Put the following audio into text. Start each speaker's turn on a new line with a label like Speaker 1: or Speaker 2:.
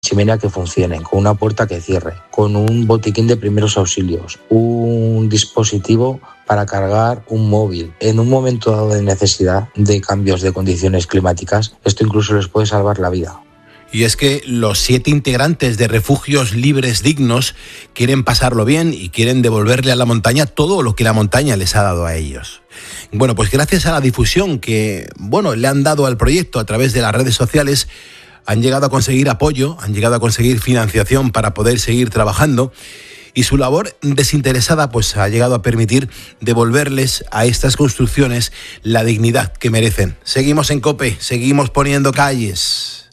Speaker 1: chimenea que funcione, con una puerta que cierre, con un botiquín de primeros auxilios, un dispositivo para cargar un móvil. En un momento dado de necesidad de cambios de condiciones climáticas, esto incluso les puede salvar la vida.
Speaker 2: Y es que los 7 integrantes de Refugios Libres Dignos quieren pasarlo bien y quieren devolverle a la montaña todo lo que la montaña les ha dado a ellos. Bueno, pues gracias a la difusión que, le han dado al proyecto a través de las redes sociales, han llegado a conseguir apoyo, han llegado a conseguir financiación para poder seguir trabajando. Y su labor desinteresada pues ha llegado a permitir devolverles a estas construcciones la dignidad que merecen. Seguimos en COPE, seguimos poniendo calles.